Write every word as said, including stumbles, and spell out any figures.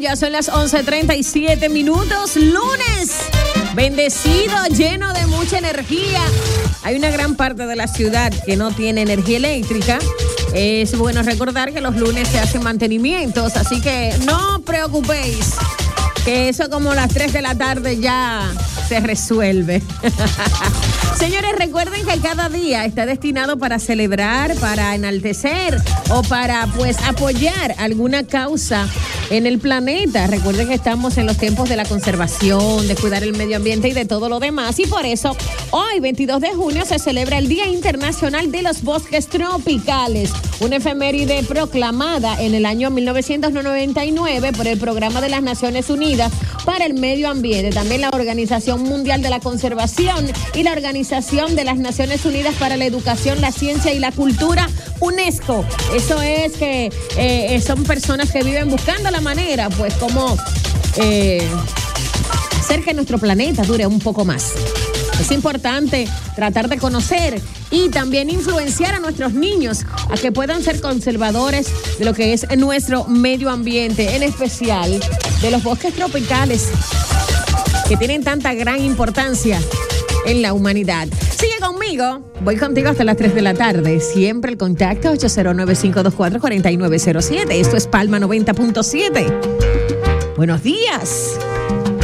día, son las once treinta y siete minutos, lunes, bendecido, lleno de mucha energía. Hay una gran parte de la ciudad que no tiene energía eléctrica. Es bueno recordar que los lunes se hacen mantenimientos, así que no preocupéis, que eso como a las tres de la tarde ya se resuelve. Señores, recuerden que cada día está destinado para celebrar, para enaltecer o para, pues, apoyar alguna causa en el planeta. Recuerden que estamos en los tiempos de la conservación, de cuidar el medio ambiente y de todo lo demás. Y por eso, hoy, veintidós de junio, se celebra el Día Internacional de los Bosques Tropicales, una efeméride proclamada en el año mil novecientos noventa y nueve por el Programa de las Naciones Unidas para el Medio Ambiente, también la Organización Mundial de la Conservación y la Organización de las Naciones Unidas para la Educación, la Ciencia y la Cultura, UNESCO. Eso es que eh, son personas que viven buscando la manera, pues, como eh, hacer que nuestro planeta dure un poco más. Es importante tratar de conocer y también influenciar a nuestros niños a que puedan ser conservadores de lo que es nuestro medio ambiente, en especial de los bosques tropicales que tienen tanta gran importancia en la humanidad. Sigue conmigo, voy contigo hasta las tres de la tarde. Siempre el contacto ocho cero nueve, cinco dos cuatro, cuatro nueve cero siete. Esto es Palma noventa punto siete. Buenos días.